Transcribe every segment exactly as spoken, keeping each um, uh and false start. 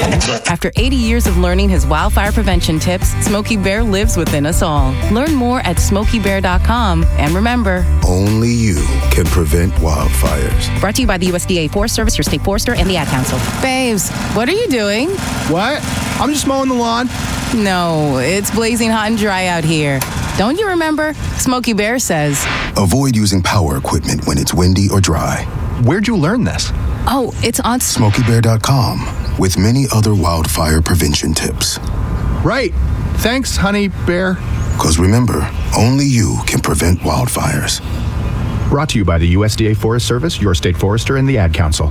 After eighty years of learning his wildfire prevention tips, Smokey Bear lives within us all. Learn more at smokey bear dot com. And remember, only you can prevent wildfires. Brought to you by the U S D A Forest Service, your state forester, and the Ad Council. Babes, what are you doing? What? I'm just mowing the lawn. No, it's blazing hot and dry out here. Don't you remember? Smokey Bear says, avoid using power equipment when it's windy or dry. Where'd you learn this? Oh, it's on smokey bear dot com with many other wildfire prevention tips. Right. Thanks, honey bear. Because remember, only you can prevent wildfires. Brought to you by the U S D A Forest Service, your state forester, and the Ad Council.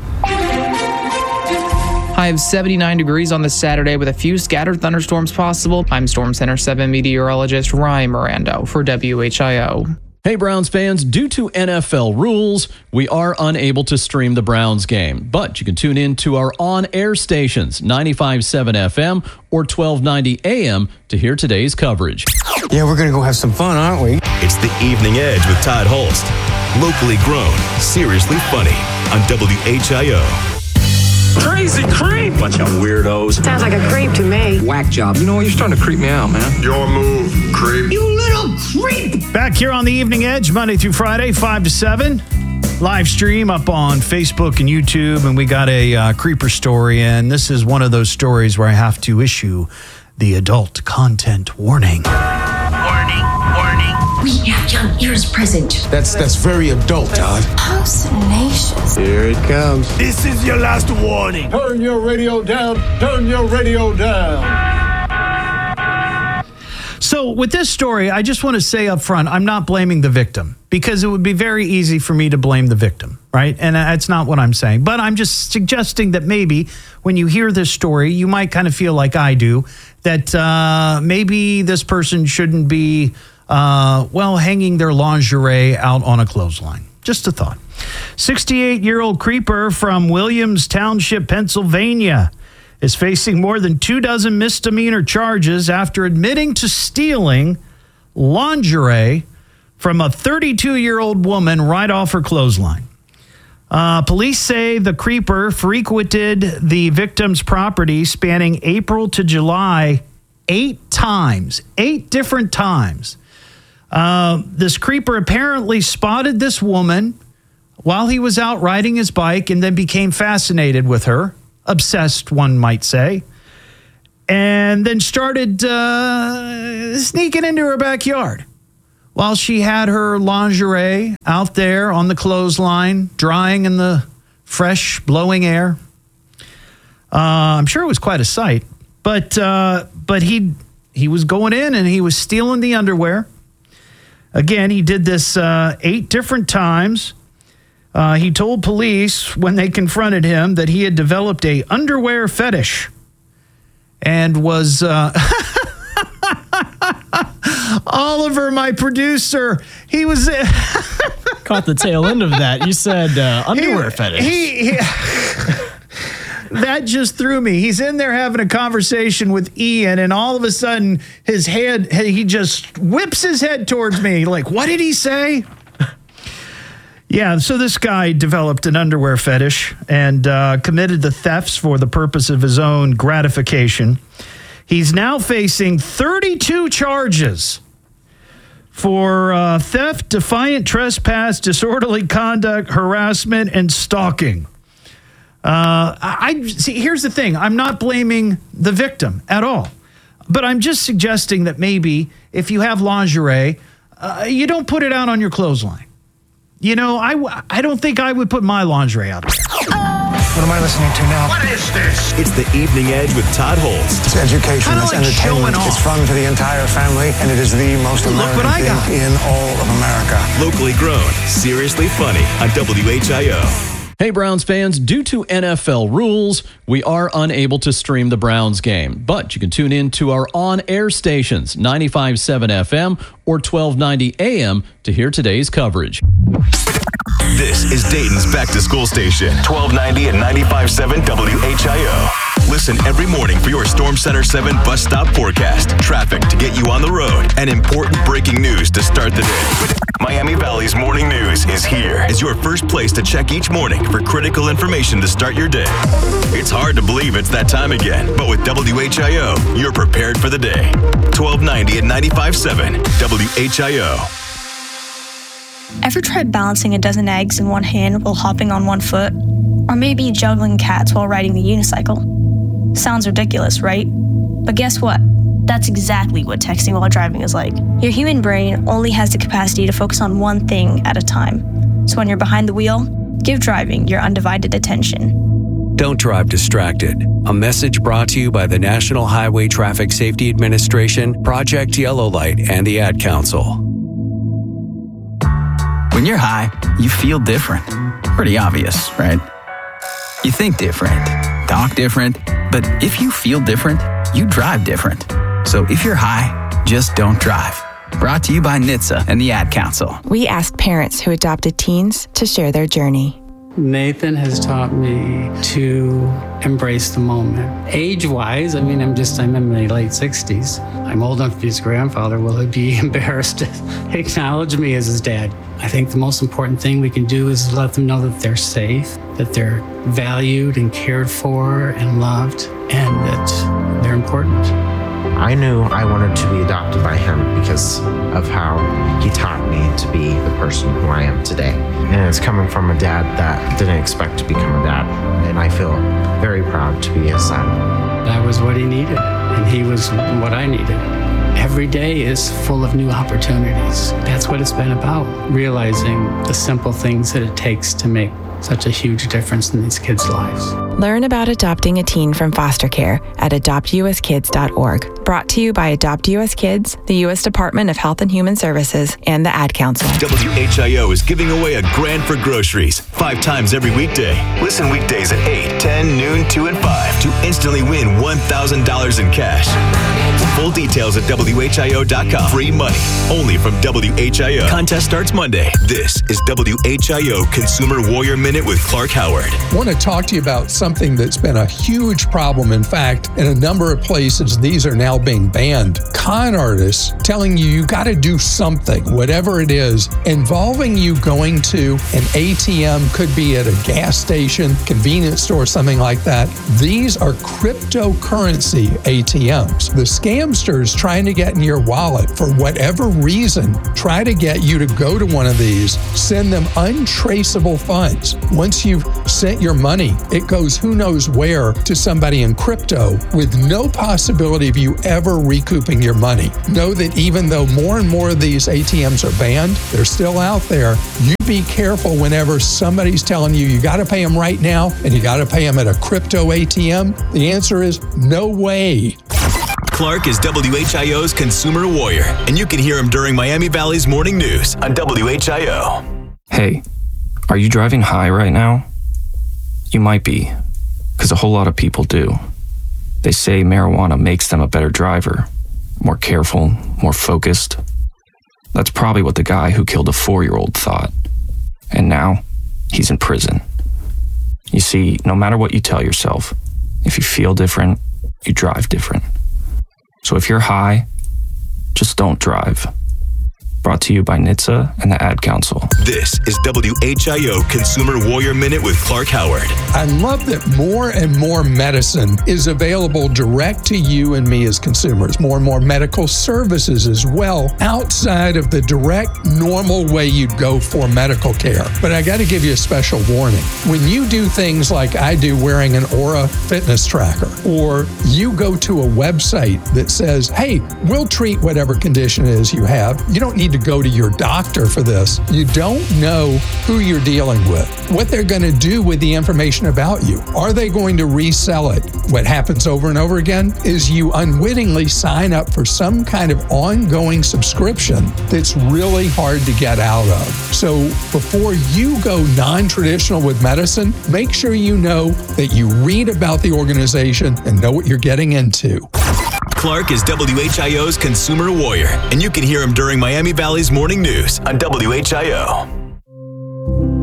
High of seventy-nine degrees on this Saturday with a few scattered thunderstorms possible. I'm Storm Center seven meteorologist Ryan Mirando for W H I O. Hey, Browns fans, due to N F L rules, we are unable to stream the Browns game, but you can tune in to our on-air stations, ninety-five point seven F M or twelve ninety A M, to hear today's coverage. Yeah, we're going to go have some fun, aren't we? It's the Evening Edge with Todd Holst. Locally grown, seriously funny on W H I O. Crazy creep! Bunch of weirdos. Sounds like a creep to me. Whack job. You know what? You're starting to creep me out, man. Your move, creep. You little creep! Back here on the Evening Edge, Monday through Friday, five to seven. Live stream up on Facebook and YouTube, and we got a uh, creeper story, and this is one of those stories where I have to issue the adult content warning. Warning, warning. We have young ears present. That's that's very adult, Todd. How salacious. Here it comes. This is your last warning. Turn your radio down. Turn your radio down. So with this story, I just want to say up front, I'm not blaming the victim, because it would be very easy for me to blame the victim, right? And that's not what I'm saying. But I'm just suggesting that maybe when you hear this story, you might kind of feel like I do, that uh, maybe this person shouldn't be, uh, well, hanging their lingerie out on a clothesline. Just a thought. sixty-eight-year-old creeper from Williams Township, Pennsylvania, is facing more than two dozen misdemeanor charges after admitting to stealing lingerie from a thirty-two-year-old woman right off her clothesline. Uh, police say the creeper frequented the victim's property spanning April to July eight times, eight different times. Uh, this creeper apparently spotted this woman while he was out riding his bike and then became fascinated with her. Obsessed, one might say, and then started uh, sneaking into her backyard while she had her lingerie out there on the clothesline, drying in the fresh, blowing air. Uh, I'm sure it was quite a sight, but uh, but he he was going in and he was stealing the underwear. Again, he did this uh, eight different times. Uh, he told police when they confronted him that he had developed a underwear fetish and was uh, Oliver, my producer. He was caught the tail end of that. You said uh, underwear he, fetish. He, he that just threw me. He's in there having a conversation with Ian, and all of a sudden, his head he just whips his head towards me. Like, what did he say? Yeah, so this guy developed an underwear fetish and uh, committed the thefts for the purpose of his own gratification. He's now facing thirty-two charges for uh, theft, defiant trespass, disorderly conduct, harassment, and stalking. Uh, I see. Here's the thing. I'm not blaming the victim at all, but I'm just suggesting that maybe if you have lingerie, uh, you don't put it out on your clothesline. You know, I, I don't think I would put my lingerie out there. What am I listening to now? What is this? It's the Evening Edge with Todd Holst. It's education, it's like entertainment, it's fun for the entire family, and it is the most American thing got. in all of America. Locally grown, seriously funny on W H I O. Hey, Browns fans, due to N F L rules, we are unable to stream the Browns game, but you can tune in to our on-air stations, ninety-five point seven F M or twelve ninety A M, to hear today's coverage. This is Dayton's back-to-school station, twelve ninety and ninety-five point seven W H I O. Listen every morning for your Storm Center seven bus stop forecast, traffic to get you on the road, and important breaking news to start the day. Miami Valley's Morning News is here as your first place to check each morning for critical information to start your day. It's hard to believe it's that time again, but with W H I O, you're prepared for the day. twelve ninety and ninety-five point seven W H I O. Ever tried balancing a dozen eggs in one hand while hopping on one foot? Or maybe juggling cats while riding the unicycle? Sounds ridiculous, right? But guess what? That's exactly what texting while driving is like. Your human brain only has the capacity to focus on one thing at a time. So when you're behind the wheel, give driving your undivided attention. Don't drive distracted. A message brought to you by the National Highway Traffic Safety Administration, Project Yellow Light, and the Ad Council. When you're high, you feel different. Pretty obvious, right? You think different, talk different, but if you feel different, you drive different. So if you're high, just don't drive. Brought to you by N H T S A and the Ad Council. We asked parents who adopted teens to share their journey. Nathan has taught me to embrace the moment. Age-wise, I mean, I'm just, I'm in my late sixties. I'm old enough to be his grandfather. Will he be embarrassed to acknowledge me as his dad? I think the most important thing we can do is let them know that they're safe, that they're valued and cared for and loved, and that they're important. I knew I wanted to be adopted by him because of how he taught me to be the person who I am today. And it's coming from a dad that didn't expect to become a dad. And I feel very proud to be his son. That was what he needed, and he was what I needed. Every day is full of new opportunities. That's what it's been about, realizing the simple things that it takes to make such a huge difference in these kids' lives. Learn about adopting a teen from foster care at adopt u s kids dot org. Brought to you by Adopt U S Kids, the U S Department of Health and Human Services, and the Ad Council. W H I O is giving away a grand for groceries five times every weekday. Listen weekdays at eight, ten, noon, two, and five to instantly win one thousand dollars in cash. Full details at W H I O dot com. Free money only from W H I O. Contest starts Monday. This is W H I O Consumer Warrior Minute with Clark Howard. I want to talk to you about something that's been a huge problem. In fact, in a number of places, these are now being banned. Con artists telling you you got to do something, whatever it is, involving you going to an A T M, could be at a gas station, convenience store, something like that. These are cryptocurrency A T Ms. The scamsters trying to get in your wallet for whatever reason, try to get you to go to one of these, send them untraceable funds. Once you've sent your money, it goes who knows where to somebody in crypto with no possibility of you ever recouping your money. Know that even though more and more of these A T Ms are banned, they're still out there. You be careful whenever somebody's telling you you got to pay them right now and you got to pay them at a crypto A T M. The answer is no way. Clark is W H I O's Consumer Warrior, and you can hear him during Miami Valley's Morning News on W H I O. Hey, are you driving high right now? You might be, because a whole lot of people do. They say marijuana makes them a better driver, more careful, more focused. That's probably what the guy who killed a four-year-old thought. And now, he's in prison. You see, no matter what you tell yourself, if you feel different, you drive different. So if you're high, just don't drive. Brought to you by N H T S A and the Ad Council. This is W H I O Consumer Warrior Minute with Clark Howard. I love that more and more medicine is available direct to you and me as consumers. More and more medical services as well, outside of the direct, normal way you'd go for medical care. But I got to give you a special warning. When you do things like I do, wearing an Aura fitness tracker, or you go to a website that says, hey, we'll treat whatever condition it is you have. You don't need to go to your doctor for this. You don't know who you're dealing with, what they're going to do with the information about you. Are they going to resell it? What happens over and over again is you unwittingly sign up for some kind of ongoing subscription that's really hard to get out of. So before you go non-traditional with medicine, make sure you know that you read about the organization and know what you're getting into. Clark is W H I O's Consumer Warrior, and you can hear him during Miami Valley's Morning News on W H I O.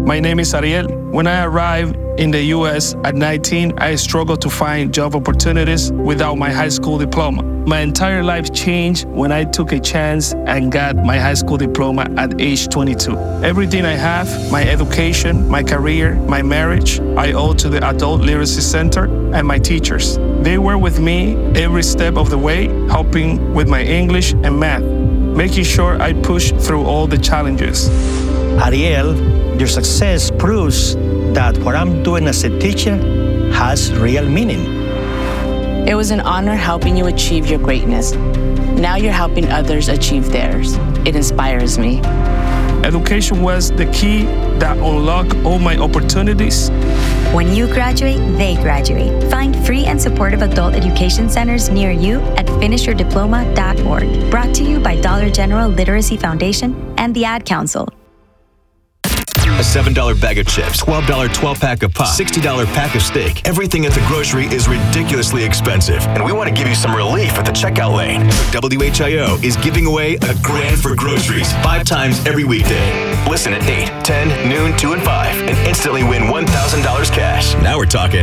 My name is Ariel. When I arrived in the U S at nineteen, I struggled to find job opportunities without my high school diploma. My entire life changed when I took a chance and got my high school diploma at age twenty-two. Everything I have, my education, my career, my marriage, I owe to the Adult Literacy Center and my teachers. They were with me every step of the way, helping with my English and math, making sure I push through all the challenges. Ariel, your success proves that what I'm doing as a teacher has real meaning. It was an honor helping you achieve your greatness. Now you're helping others achieve theirs. It inspires me. Education was the key that unlocked all my opportunities. When you graduate, they graduate. Find free and supportive adult education centers near you at finish your diploma dot org. Brought to you by Dollar General Literacy Foundation and the Ad Council. A seven dollar bag of chips, twelve dollar twelve-pack of pop, sixty dollar pack of steak. Everything at the grocery is ridiculously expensive, and we want to give you some relief at the checkout lane. W H I O is giving away a grand for groceries five times every weekday. Listen at eight, ten, noon, two, and five, and instantly win one thousand dollars cash. Now we're talking.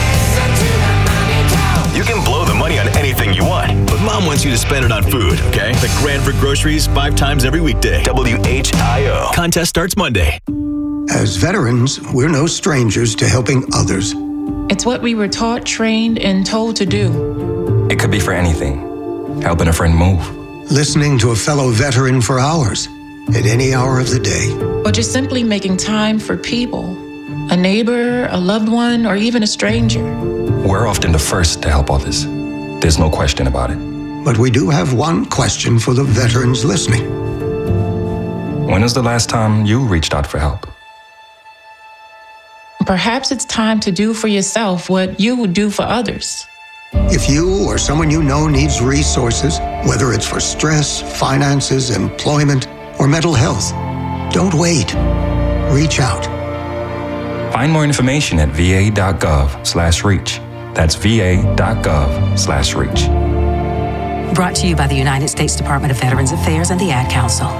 You can blow the money on anything you want, but Mom wants you to spend it on food, okay? The grand for groceries five times every weekday. W H I O. Contest starts Monday. As veterans, we're no strangers to helping others. It's what we were taught, trained, and told to do. It could be for anything. Helping a friend move. Listening to a fellow veteran for hours, at any hour of the day. Or just simply making time for people. A neighbor, a loved one, or even a stranger. We're often the first to help others. There's no question about it. But we do have one question for the veterans listening. When was the last time you reached out for help? Perhaps it's time to do for yourself what you would do for others. If you or someone you know needs resources, whether it's for stress, finances, employment, or mental health, don't wait. Reach out. Find more information at va.gov slash reach. That's va.gov slash reach. Brought to you by the United States Department of Veterans Affairs and the Ad Council.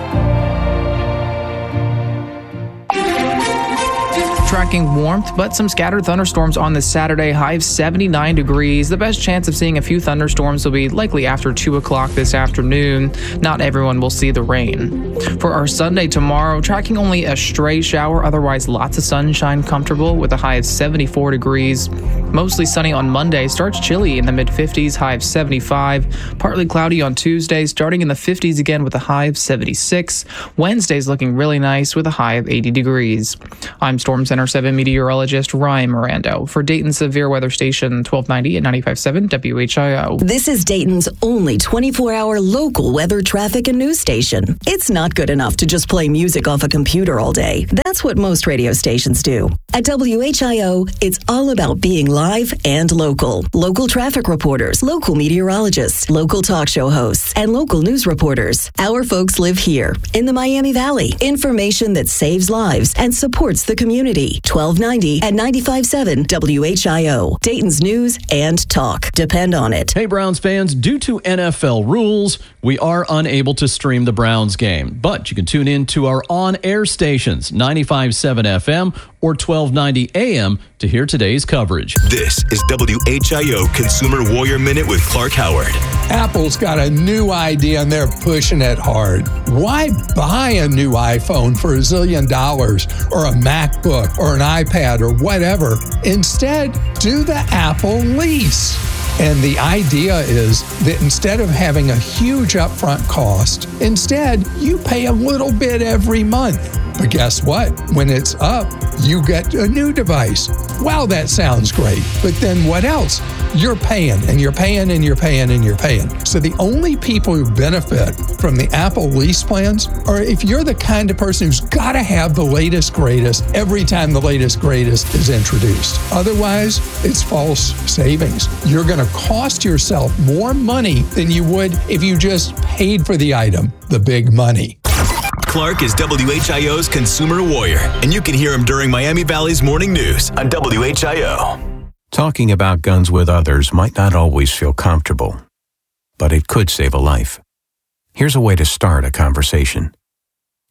Tracking warmth, but some scattered thunderstorms on this Saturday. High of seventy-nine degrees. The best chance of seeing a few thunderstorms will be likely after two o'clock this afternoon. Not everyone will see the rain. For our Sunday tomorrow, tracking only a stray shower, otherwise lots of sunshine, comfortable with a high of seventy-four degrees. Mostly sunny on Monday, starts chilly in the mid fifties, high of seventy-five. Partly cloudy on Tuesday, starting in the fifties again with a high of seventy-six. Wednesday's looking really nice with a high of eighty degrees. I'm Storm Center seven meteorologist Ryan Mirando for Dayton Severe Weather Station twelve ninety at ninety-five point seven W H I O. This is Dayton's only twenty-four hour local weather, traffic, and news station. It's not good enough to just play music off a computer all day. That's what most radio stations do. At W H I O, it's all about being live and local. Local traffic reporters, local meteorologists, local talk show hosts, and local news reporters. Our folks live here in the Miami Valley. Information that saves lives and supports the community. twelve ninety at ninety-five point seven W H I O. Dayton's news and talk. Depend on it. Hey, Browns fans, due to N F L rules, we are unable to stream the Browns game, but you can tune in to our on-air stations, ninety-five point seven F M or twelve ninety A M to hear today's coverage. This is W H I O Consumer Warrior Minute with Clark Howard. Apple's got a new idea and they're pushing it hard. Why buy a new iPhone for a zillion dollars or a MacBook or an iPad or whatever? Instead, do the Apple lease. And the idea is that instead of having a huge upfront cost, instead you pay a little bit every month. But guess what? When it's up, you get a new device. Wow, that sounds great. But then what else? You're paying and you're paying and you're paying and you're paying. So the only people who benefit from the Apple lease plans are if you're the kind of person who's got to have the latest greatest every time the latest greatest is introduced. Otherwise, it's false savings. You're going to cost yourself more money than you would if you just paid for the item, the big money. Clark is W H I O's Consumer Warrior, and you can hear him during Miami Valley's Morning News on W H I O. Talking about guns with others might not always feel comfortable, but it could save a life. Here's a way to start a conversation.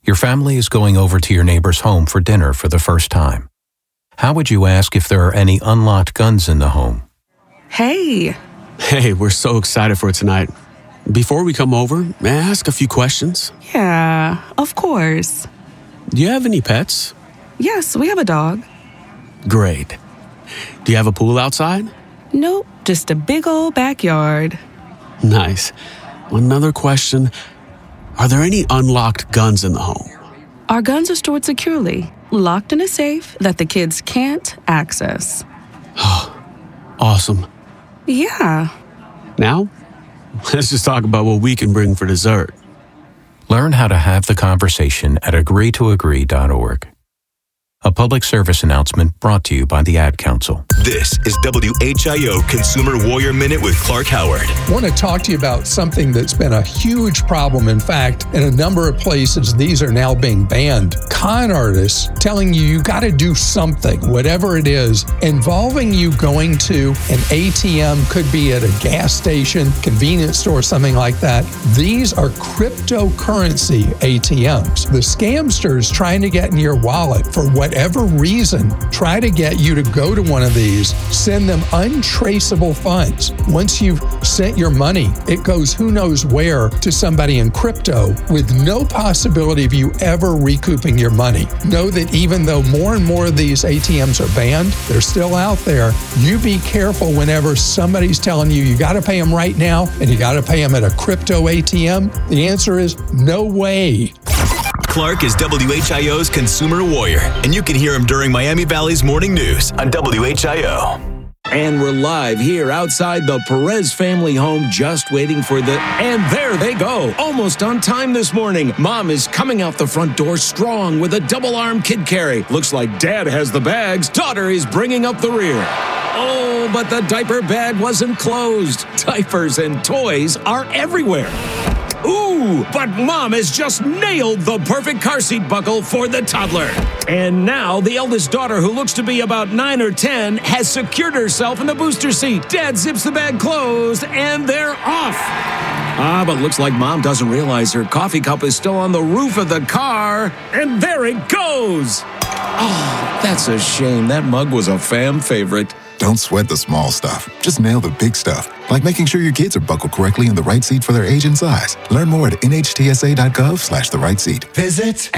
Your family is going over to your neighbor's home for dinner for the first time. How would you ask if there are any unlocked guns in the home? Hey. Hey, we're so excited for tonight. Before we come over, may I ask a few questions? Yeah, of course. Do you have any pets? Yes, we have a dog. Great. Do you have a pool outside? Nope, just a big old backyard. Nice. Another question. Are there any unlocked guns in the home? Our guns are stored securely, locked in a safe that the kids can't access. Awesome. Yeah. Now, let's just talk about what we can bring for dessert. Learn how to have the conversation at agree to agree dot org. A public service announcement brought to you by the Ad Council. This is W H I O Consumer Warrior Minute with Clark Howard. I want to talk to you about something that's been a huge problem. In fact, in a number of places, these are now being banned. Con artists telling you you got to do something, whatever it is, involving you going to an A T M, could be at a gas station, convenience store, something like that. These are cryptocurrency A T Ms. The scamsters trying to get in your wallet for what whatever reason, try to get you to go to one of these, send them untraceable funds. Once you've sent your money, it goes who knows where to somebody in crypto with no possibility of you ever recouping your money. Know that even though more and more of these A T Ms are banned, they're still out there. You be careful whenever somebody's telling you you got to pay them right now and you got to pay them at a crypto A T M. The answer is no way. Clark is W H I O's Consumer Warrior, and you can hear him during Miami Valley's Morning News on W H I O. And we're live here outside the Perez family home, just waiting for the... And there they go, almost on time this morning. Mom is coming out the front door strong with a double-arm kid carry. Looks like Dad has the bags. Daughter is bringing up the rear. Oh, but the diaper bag wasn't closed. Diapers and toys are everywhere. Ooh, but Mom has just nailed the perfect car seat buckle for the toddler. And now the eldest daughter, who looks to be about nine or ten, has secured herself in the booster seat. Dad zips the bag closed, and they're off. Ah, but looks like Mom doesn't realize her coffee cup is still on the roof of the car. And there it goes. Oh, that's a shame. That mug was a fam favorite. Don't sweat the small stuff. Just nail the big stuff, like making sure your kids are buckled correctly in the right seat for their age and size. Learn more at nhtsa.gov slash the right seat. Visit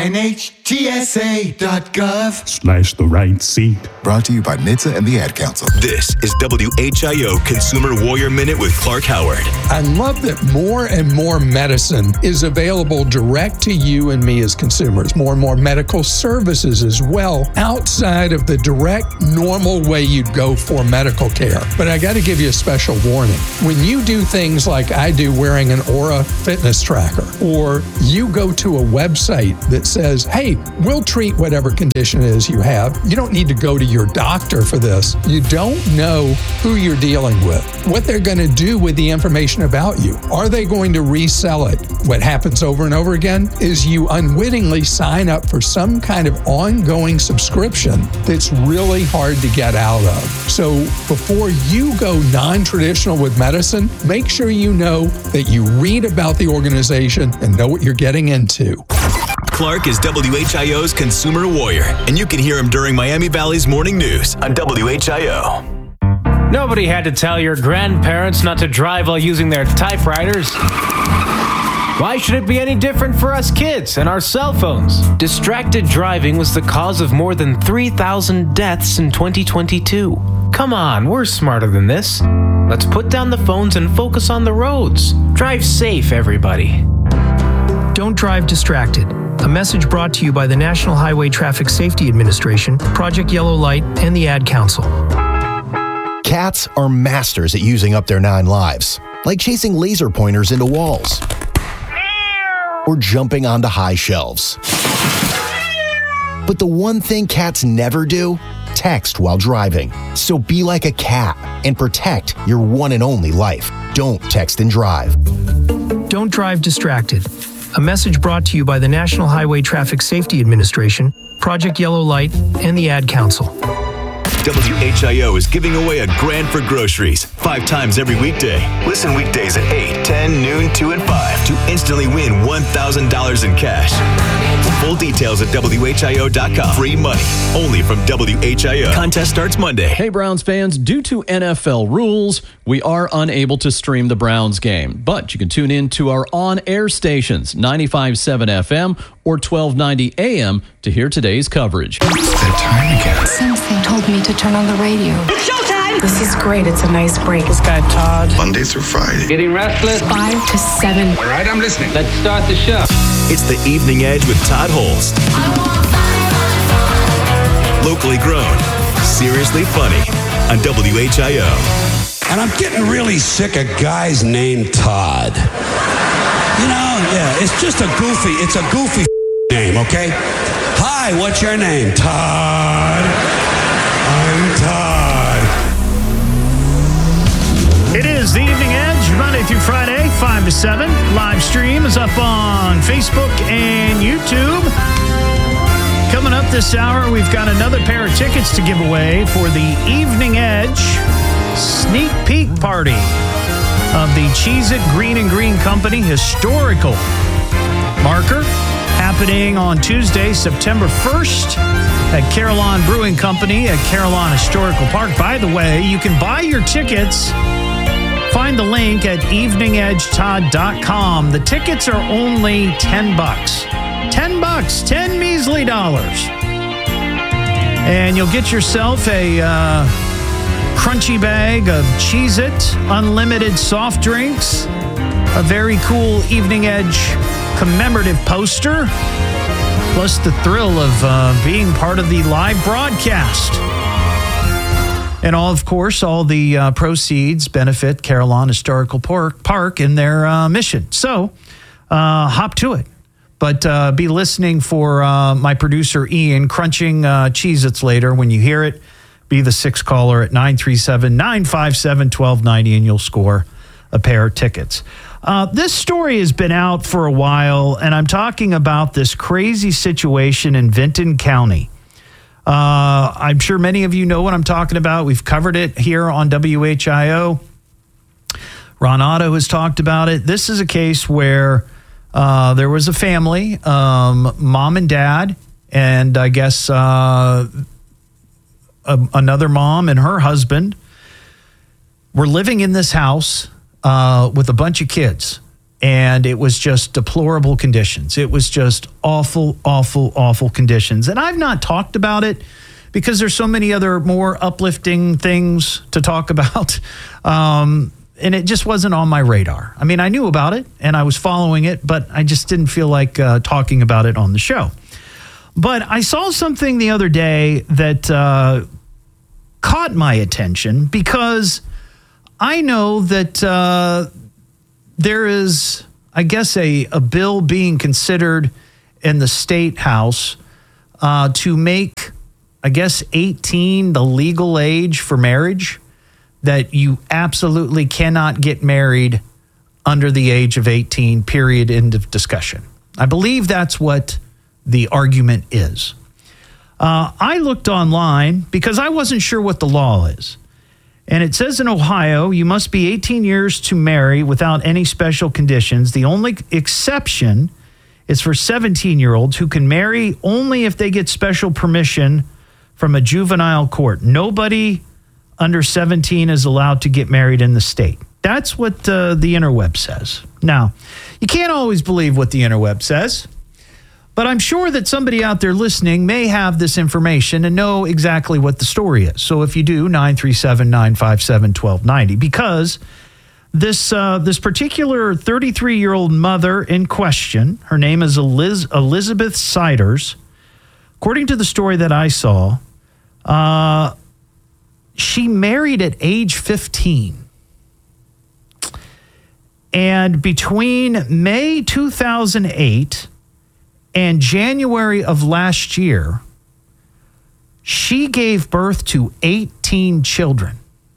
nhtsa.gov Slash the right seat. Brought to you by N H T S A and the Ad Council. This is W H I O Consumer Warrior Minute with Clark Howard. I love that more and more medicine is available direct to you and me as consumers. More and more medical services as well, outside of the direct, normal way you'd go for medical care. But I got to give you a special warning. When you do things like I do, wearing an Aura fitness tracker, or you go to a website that says, hey, we'll treat whatever condition it is you have. You don't need to go to your doctor for this. You don't know who you're dealing with, what they're going to do with the information about you. Are they going to resell it? What happens over and over again is you unwittingly sign up for some kind of ongoing subscription that's really hard to get out of. So before you go non-traditional with medicine, make sure you know that you read about the organization and know what you're getting into. Clark is W H I O's Consumer Warrior, and you can hear him during Miami Valley's Morning News on W H I O. Nobody had to tell your grandparents not to drive while using their typewriters. Why should it be any different for us kids and our cell phones? Distracted driving was the cause of more than three thousand deaths in twenty twenty-two. Come on, we're smarter than this. Let's put down the phones and focus on the roads. Drive safe, everybody. Don't drive distracted. A message brought to you by the National Highway Traffic Safety Administration, Project Yellow Light, and the Ad Council. Cats are masters at using up their nine lives, like chasing laser pointers into walls or jumping onto high shelves. But the one thing cats never do? Text while driving. So be like a cat and protect your one and only life. Don't text and drive. Don't drive distracted. A message brought to you by the National Highway Traffic Safety Administration, Project Yellow Light, and the Ad Council. W H I O is giving away a grand for groceries. Five times every weekday. Listen weekdays at eight, ten, noon, two, and five to instantly win one thousand dollars in cash. Full details at W H I O dot com. Free money only from W H I O. Contest starts Monday. Hey, Browns fans, due to N F L rules, we are unable to stream the Browns game, but you can tune in to our on-air stations, ninety-five point seven F M or twelve ninety A M to hear today's coverage. It's that time again. Something told me to turn on the radio. It's showtime! This is great. It's a nice break. This guy, Todd. Monday through Friday. Getting restless? Five to seven. All right, I'm listening. Let's start the show. It's the Evening Edge with Todd Holst. Locally grown, seriously funny on W H I O. And I'm getting really sick of guys named Todd. You know, yeah, it's just a goofy, it's a goofy name, okay? Hi, what's your name? Todd. I'm Todd. It is the Evening Edge, Monday through Friday, five to seven. Live stream is up on Facebook and YouTube. Coming up this hour, we've got another pair of tickets to give away for the Evening Edge sneak peek party of the Cheez-It Green and Green Company Historical Marker, happening on Tuesday, September first at Carillon Brewing Company at Carillon Historical Park. By the way, you can buy your tickets. Find the link at evening edge todd dot com. The tickets are only ten bucks. ten bucks, ten measly dollars. And you'll get yourself a uh, crunchy bag of Cheez-It, unlimited soft drinks, a very cool Evening Edge commemorative poster, plus the thrill of uh, being part of the live broadcast. And all, of course, all the uh, proceeds benefit Carillon Historical Park, Park in their uh, mission. So, uh, hop to it. But uh, be listening for uh, my producer, Ian, crunching uh, Cheez-Its later. When you hear it, be the sixth caller at nine three seven, nine five seven, one two nine zero, and you'll score a pair of tickets. Uh, this story has been out for a while, and I'm talking about this crazy situation in Vinton County. Uh, I'm sure many of you know what I'm talking about. We've covered it here on W H I O. Ron Otto has talked about it. This is a case where uh, there was a family, um, mom and dad, and I guess uh, a, another mom and her husband were living in this house uh, with a bunch of kids. And it was just deplorable conditions. It was just awful, awful, awful conditions. And I've not talked about it because there's so many other more uplifting things to talk about. Um, and it just wasn't on my radar. I mean, I knew about it and I was following it, but I just didn't feel like uh, talking about it on the show. But I saw something the other day that uh, caught my attention because I know that... Uh, There is, I guess, a, a bill being considered in the State House uh, to make, I guess, eighteen the legal age for marriage, that you absolutely cannot get married under the age of eighteen, period, end of discussion. I believe that's what the argument is. Uh, I looked online because I wasn't sure what the law is. And it says in Ohio, you must be eighteen years to marry without any special conditions. The only exception is for seventeen-year-olds who can marry only if they get special permission from a juvenile court. Nobody under seventeen is allowed to get married in the state. That's what uh, the interweb says. Now, you can't always believe what the interweb says, but I'm sure that somebody out there listening may have this information and know exactly what the story is. So if you do, nine three seven, nine five seven, one two nine zero, because this uh, this particular thirty-three-year-old mother in question, her name is Eliz- Elizabeth Siders. According to the story that I saw, uh, she married at age fifteen. And between May two thousand eight and January of last year, she gave birth to eighteen children.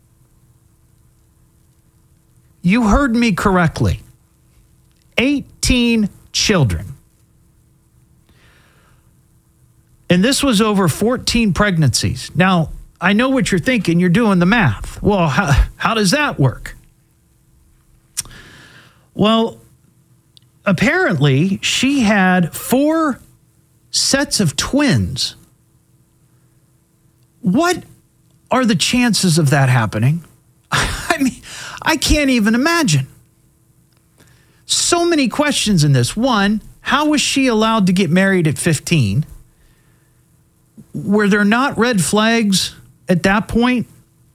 You heard me correctly. eighteen children. And this was over fourteen pregnancies. Now, I know what you're thinking. You're doing the math. Well, how, how does that work? Well, apparently she had four sets of twins. What are the chances of that happening? I mean, I can't even imagine. So many questions in this. One, how was she allowed to get married at fifteen? Were there not red flags at that point?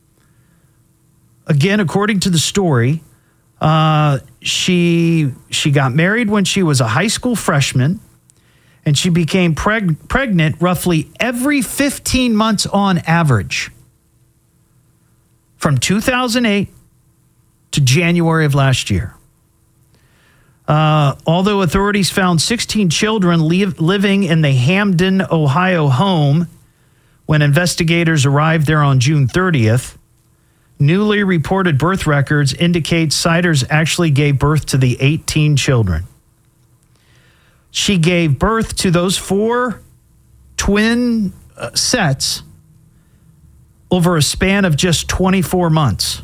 Again, according to the story, uh, she she got married when she was a high school freshman, and she became preg- pregnant roughly every fifteen months on average from two thousand eight to January of last year. Uh, although authorities found sixteen children live, living in the Hamden, Ohio home when investigators arrived there on June thirtieth, newly reported birth records indicate Siders actually gave birth to the eighteen children. She gave birth to those four twin uh, sets over a span of just twenty-four months.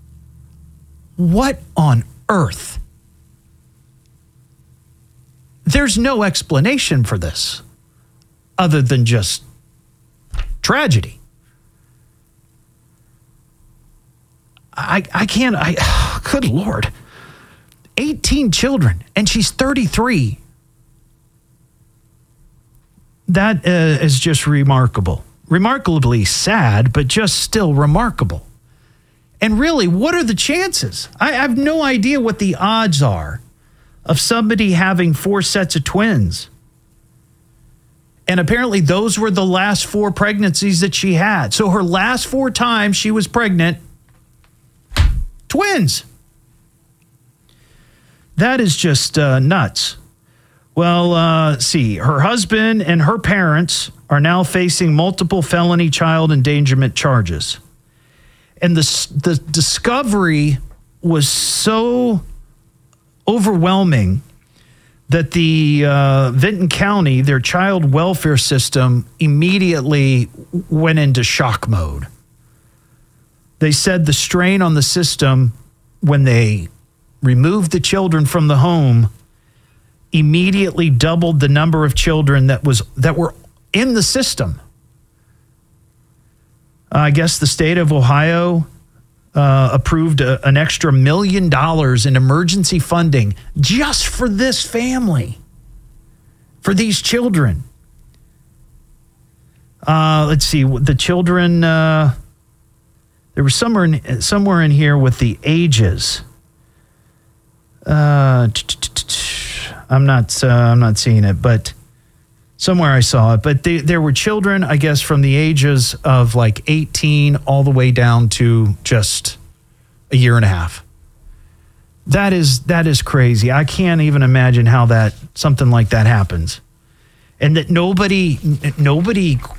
What on earth? There's no explanation for this other than just tragedy. I I can't, I, good Lord. eighteen children, and she's thirty-three. That uh, is just remarkable. Remarkably sad, but just still remarkable. And really, what are the chances? I have no idea what the odds are of somebody having four sets of twins. And apparently those were the last four pregnancies that she had. So her last four times she was pregnant, twins. That is just uh, nuts. Well, uh, see, her husband and her parents are now facing multiple felony child endangerment charges. And the, the discovery was so overwhelming that the uh, Vinton County, their child welfare system, immediately went into shock mode. They said the strain on the system when they removed the children from the home immediately doubled the number of children that was that were in the system. Uh, I guess the state of Ohio Uh, approved a, an extra million dollars in emergency funding just for this family, for these children. Uh, let's see, the children, uh, there was somewhere in, somewhere in here with the ages. Uh, I'm not, uh, I'm not seeing it, but somewhere I saw it. But they, there were children, I guess, from the ages of like eighteen all the way down to just a year and a half. That is that is crazy. I can't even imagine how that something like that happens, and that nobody nobody